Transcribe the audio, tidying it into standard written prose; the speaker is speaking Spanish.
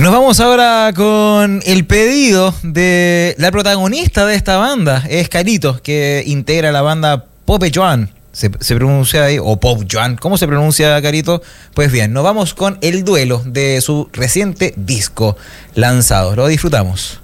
Nos vamos ahora con el pedido de la protagonista de esta banda, es Carito, que integra la banda Pope Joan. Se pronuncia ahí, o Pop Joan, ¿cómo se pronuncia, Carito? Pues bien, nos vamos con El Duelo de su reciente disco lanzado. Lo disfrutamos.